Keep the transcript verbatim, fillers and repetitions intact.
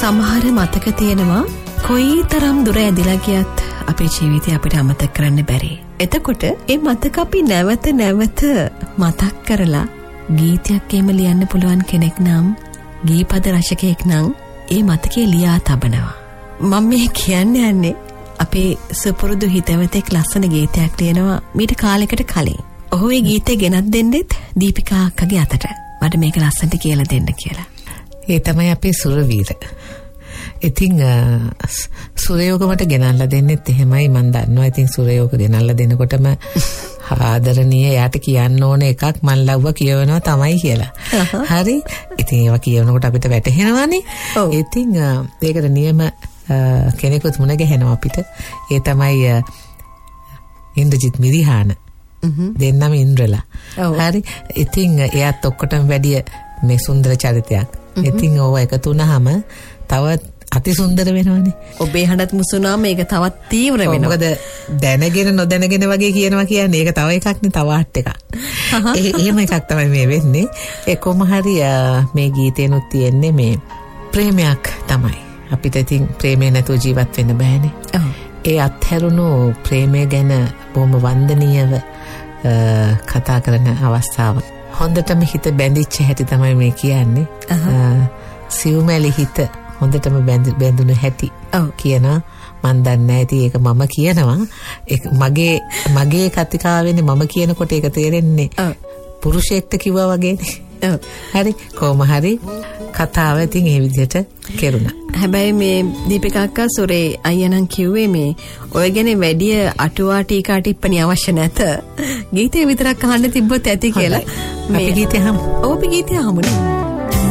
සමහර මතක තියෙනවා කොයි තරම් දුර ඇදිලා ගියත් අපේ ජීවිතය අපිට අමතක කරන්න බැරි. එතකොට ඒ මතක අපි නැවත නැවත මතක් කරලා ගීතයක් එහෙම ලියන්න පුළුවන් කෙනෙක් නම්, ගීපද රචකයෙක් නම් ඒ මතකේ ලියා තබනවා. මම මේ කියන්නේ යන්නේ අපේ සුපුරුදු හිතවතෙක් ලස්සන ගීතයක් ලියනවා මීට කාලයකට කලින්. ඔහු ඒ ගීතේ ගෙනත් දෙන්නෙත් දීපිකා අක්කගේ අතට. මට මේක ලස්සනට කියලා දෙන්න කියලා. ඒ තමයි අපේ සුරවීර. ඉතින් සුරයෝග මට ගෙනල්ලා දෙන්නෙත් එහෙමයි. මම දන්නවා ඉතින් සුරයෝග ගෙනල්ලා දෙනකොටම ආදරණීය යාට කියන්න ඕන එකක් මන් ලව්ව කියවනවා තමයි කියලා. හරි. ඉතින් ඒවා කියවනකොට අපිට වැටහෙනවානේ. ඉතින් ඒකට නියම කෙනෙකුත් මුණ ගැහෙනවා අපිට. ඒ තමයි ඉන්ද්‍රජිත් මිරිහාන. දෙන්නම ඉන්ද්‍රලා. හරි. ඉතින් එයාත් ඔක්කොටම වැඩිය මේ සුන්දර චරිතයක්. ඉතින් ඕව එකතු වුණාම තව අති සුන්දර වෙනවනේ. ඔබේ හඬත් මුසුනා මේක තවත් තීව්‍ර වෙනවා. මොකද දැනගෙන නොදැනගෙන වගේ කියනවා කියන්නේ ඒක තව එකක් නේ, තව ආට් එකක්. ඒ එහෙම එකක් තමයි මේ වෙන්නේ. ඒ කොහොම හරි මේ ගීතේනොත් තියෙන්නේ මේ ප්‍රේමයක් තමයි. අපිට ඉතින් ප්‍රේමේ නැතුව ජීවත් වෙන්න බෑනේ. ඒ අත්හැරුණු ප්‍රේමය ගැන බොහොම වන්දනීයව කතා කරන අවස්ථාව. හොඳටම හිත බැඳිච්ච හැටි තමයි මේ කියන්නේ. සිව්මැලි හිත හොඳටම බැඳුණු හැටි කියනවා. මන් දන්නේ නැති ඒක මම කියනවා. ඒක මගේ මගේ කතිකාවෙන්නේ මම කියනකොට ඒක තේරෙන්නේ පුරුෂයෙක්ට කිව්වා වගේනේ. හරි. කොහොම හරි කතාව ඉතින් ඒ විදිහට කෙරුණා. හැබැයි මේ දීපිකා අක්කා සුරේ අයියනම් කිව්වේ මේ ඔය ගැන වැඩි අටුවා ටීකා ටිප්පණි අවශ්‍ය නැත. ගීතේ විතරක් අහන්න තිබ්බොත් ඇති කියලා. අපි ගීතේ හමු. ඔව් අපි ගීතේ හමුනේ.